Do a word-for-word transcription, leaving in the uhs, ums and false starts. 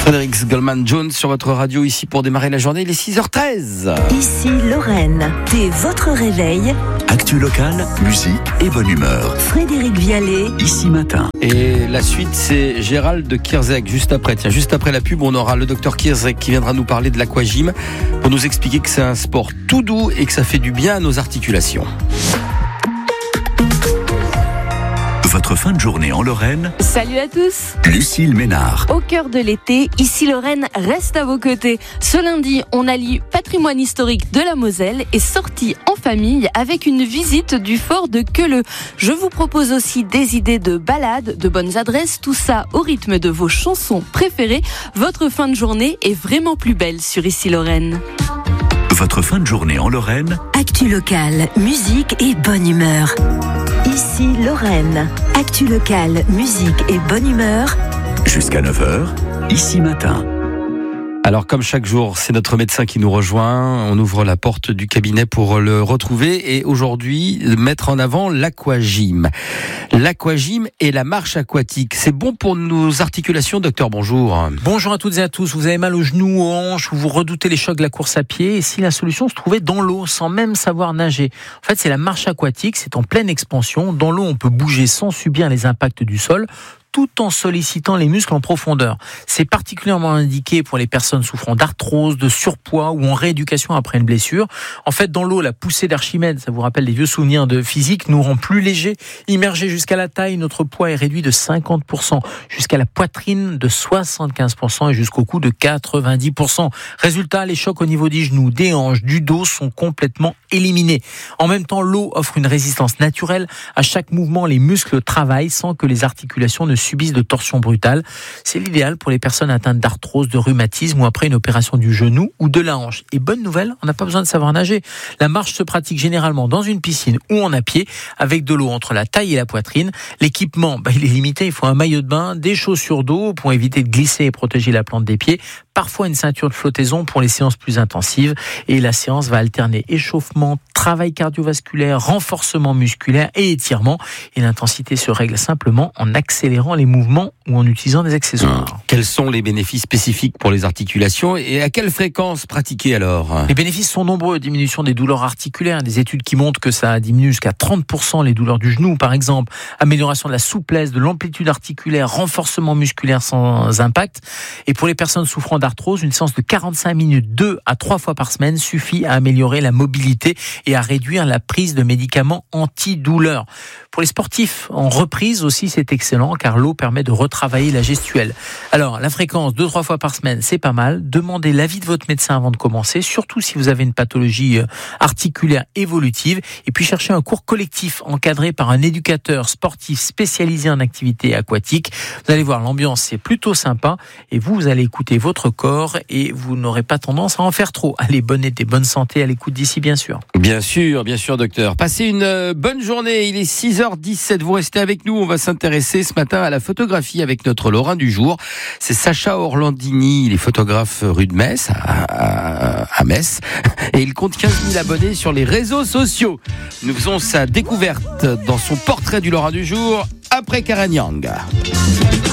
Frédéric Goldman-Jones sur votre radio ici pour démarrer la journée, il est six heures treize. Ici Lorraine, dès votre réveil. Actu locale, musique et bonne humeur. Frédéric Vialet, ici matin. Et la suite, c'est Gérald de Kierzek. Juste après, tiens, juste après la pub, on aura le docteur Kierzek qui viendra nous parler de l'aquagym pour nous expliquer que c'est un sport tout doux et que ça fait du bien à nos articulations. Votre fin de journée en Lorraine. Salut à tous. Lucille Ménard. Au cœur de l'été, ici Lorraine reste à vos côtés. Ce lundi, on allie patrimoine historique de la Moselle et sortie en famille avec une visite du fort de Queuleux. Je vous propose aussi des idées de balades, de bonnes adresses, tout ça au rythme de vos chansons préférées. Votre fin de journée est vraiment plus belle sur Ici Lorraine. Votre fin de journée en Lorraine. actu locale, musique et bonne humeur. Ici Lorraine, actu locale, musique et bonne humeur. Jusqu'à neuf heures, ici matin. Alors comme chaque jour, c'est notre médecin qui nous rejoint. On ouvre la porte du cabinet pour le retrouver et aujourd'hui mettre en avant l'aquagym. L'aquagym et la marche aquatique, c'est bon pour nos articulations, docteur, bonjour. Bonjour à toutes et à tous. Vous avez mal aux genoux, aux hanches, ou vous redoutez les chocs de la course à pied, et si la solution se trouvait dans l'eau, sans même savoir nager. En fait, c'est la marche aquatique, c'est en pleine expansion. Dans l'eau, on peut bouger sans subir les impacts du sol, tout en sollicitant les muscles en profondeur. C'est particulièrement indiqué pour les personnes souffrant d'arthrose, de surpoids ou en rééducation après une blessure. En fait, dans l'eau, la poussée d'Archimède, ça vous rappelle les vieux souvenirs de physique, nous rend plus légers. Immergés jusqu'à la taille, notre poids est réduit de cinquante pour cent, jusqu'à la poitrine de soixante-quinze pour cent et jusqu'au cou de quatre-vingt-dix pour cent. Résultat, les chocs au niveau des genoux, des hanches, du dos sont complètement éliminés. En même temps, l'eau offre une résistance naturelle. À chaque mouvement, les muscles travaillent sans que les articulations ne subissent de torsions brutales. C'est l'idéal pour les personnes atteintes d'arthrose, de rhumatisme ou après une opération du genou ou de la hanche. Et bonne nouvelle, on n'a pas besoin de savoir nager. La marche se pratique généralement dans une piscine ou en à pied avec de l'eau entre la taille et la poitrine. L'équipement, bah, il est limité. Il faut un maillot de bain, des chaussures d'eau pour éviter de glisser et protéger la plante des pieds. Parfois une ceinture de flottaison pour les séances plus intensives. Et la séance va alterner échauffement, travail cardiovasculaire, renforcement musculaire et étirement. Et l'intensité se règle simplement en accélérant les mouvements ou en utilisant des accessoires. Mmh. Quels sont les bénéfices spécifiques pour les articulations et à quelle fréquence pratiquer alors ? Les bénéfices sont nombreux. Diminution des douleurs articulaires, des études qui montrent que ça diminue jusqu'à trente pour cent les douleurs du genou par exemple. Amélioration de la souplesse, de l'amplitude articulaire, renforcement musculaire sans impact. Et pour les personnes souffrant d'arthrose, une séance de quarante-cinq minutes, deux à trois fois par semaine suffit à améliorer la mobilité et à réduire la prise de médicaments antidouleurs. Pour les sportifs en reprise aussi, c'est excellent car l'eau permet de retravailler la gestuelle. Alors, la fréquence, deux à trois fois par semaine, c'est pas mal. Demandez l'avis de votre médecin avant de commencer, surtout si vous avez une pathologie articulaire évolutive. Et puis, cherchez un cours collectif encadré par un éducateur sportif spécialisé en activité aquatique. Vous allez voir, l'ambiance, c'est plutôt sympa. Et vous, vous allez écouter votre corps et vous n'aurez pas tendance à en faire trop. Allez, bonne été, bonne santé à l'écoute d'ici, bien sûr. Bien sûr, bien sûr, docteur. Passez une bonne journée. Il est six heures dix-sept. Vous restez avec nous. On va s'intéresser ce matin à la photographie avec notre Lorrain du jour. C'est Sacha Orlandini. Il est photographe rue de Metz, à, à, à Metz. Et il compte quinze mille abonnés sur les réseaux sociaux. Nous faisons sa découverte dans son portrait du Lorrain du jour après Karen Yang.